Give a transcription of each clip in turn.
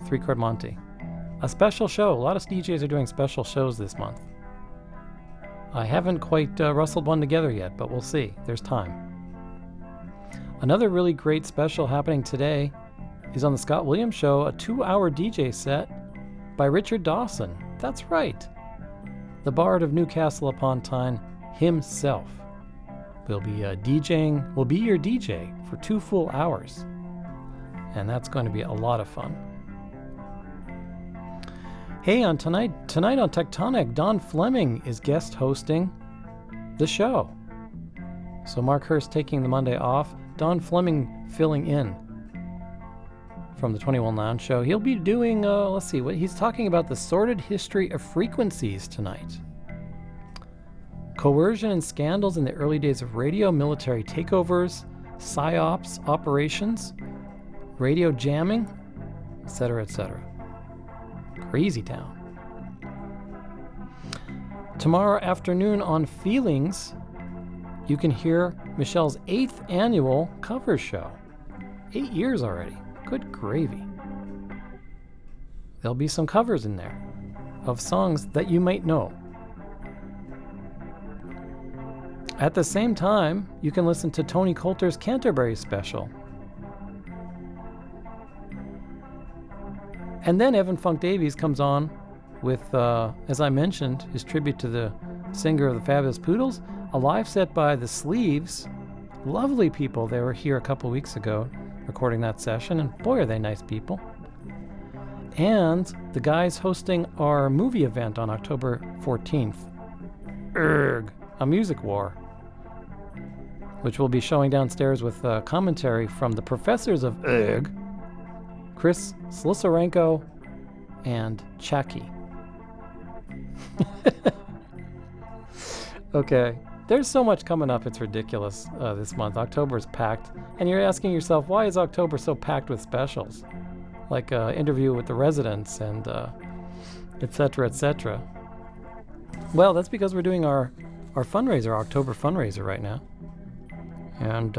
Three Chord Monty. A special show. A lot of DJs are doing special shows this month. I haven't quite rustled one together yet, but we'll see. There's time. Another really great special happening today is on the Scott Williams Show, a 2-hour DJ set by Richard Dawson. That's right. The Bard of Newcastle upon Tyne himself will be will be your DJ for 2 full hours. And that's going to be a lot of fun. Hey, on tonight on Tectonic, Don Fleming is guest hosting the show. So Mark Hurst taking the Monday off, Don Fleming filling in from the 21 Lounge Show. He'll be doing, let's see, what he's talking about, the sordid history of frequencies tonight. Coercion and scandals in the early days of radio, military takeovers, psyops operations, radio jamming, etc., etc. Crazy town. Tomorrow afternoon on Feelings, you can hear Michelle's 8th annual cover show. 8 years already. Good gravy. There'll be some covers in there of songs that you might know. At the same time, you can listen to Tony Coulter's Canterbury special. And then Evan Funk Davies comes on with, as I mentioned, his tribute to the singer of the Fabulous Poodles, a live set by The Sleeves. Lovely people. They were here a couple weeks ago recording that session, and boy, are they nice people. And the guys hosting our movie event on October 14th, A Music War, which we'll be showing downstairs with commentary from the professors of Chris Slisarenko and Chucky. Okay, there's so much coming up, it's ridiculous this month. October is packed, and you're asking yourself, why is October so packed with specials? Like interview with the residents and etc., etc. Well, that's because we're doing our fundraiser, our October fundraiser right now. And,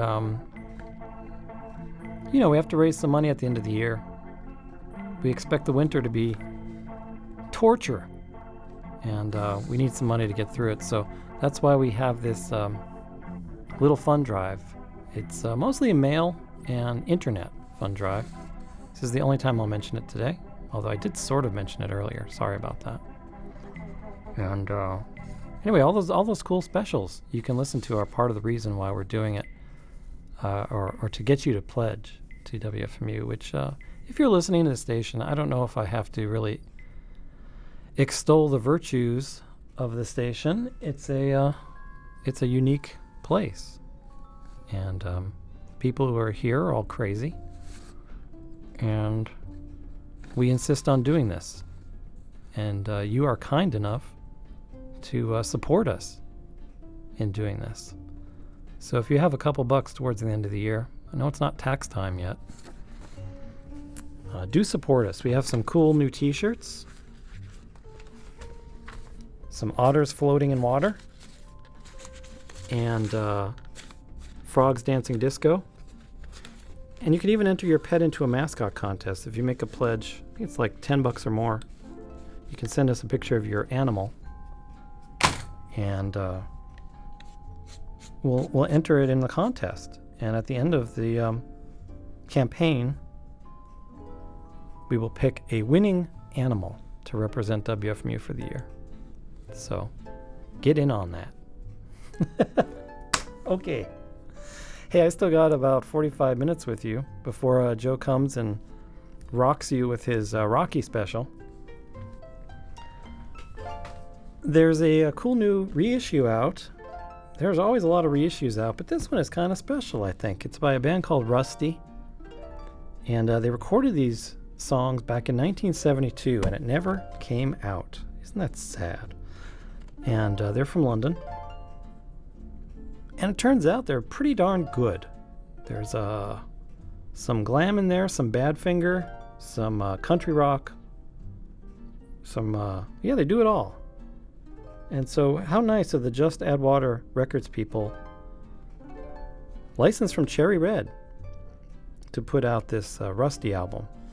we have to raise some money at the end of the year. We expect the winter to be torture, and we need some money to get through it. So that's why we have this little fund drive. It's mostly a mail and internet fund drive. This is the only time I'll mention it today, although I did sort of mention it earlier. Sorry about that. And anyway, all those cool specials you can listen to are part of the reason why we're doing it, or to get you to pledge to WFMU, which if you're listening to the station, I don't know if I have to really extol the virtues of the station. It's a unique place, and people who are here are all crazy, and we insist on doing this. And you are kind enough to support us in doing this. So if you have a couple bucks towards the end of the year, I know it's not tax time yet, do support us. We have some cool new t-shirts, some otters floating in water, and frogs dancing disco. And you can even enter your pet into a mascot contest. If you make a pledge, I think it's like $10 or more, you can send us a picture of your animal, and we'll enter it in the contest. And at the end of the campaign, we will pick a winning animal to represent WFMU for the year. So get in on that. Okay. Hey, I still got about 45 minutes with you before Joe comes and rocks you with his Rocky special. There's a cool new reissue out. There's always a lot of reissues out, but this one is kind of special, I think. It's by a band called Rusty, and they recorded these songs back in 1972, and it never came out. Isn't that sad? And they're from London. And it turns out they're pretty darn good. There's some glam in there, some Badfinger, some country rock, some, they do it all. And so how nice of the Just Add Water Records people, licensed from Cherry Red, to put out this Rusty album.